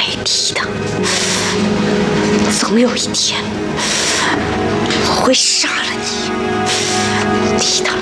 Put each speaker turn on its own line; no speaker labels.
替的。总有一天，我会杀了你，替他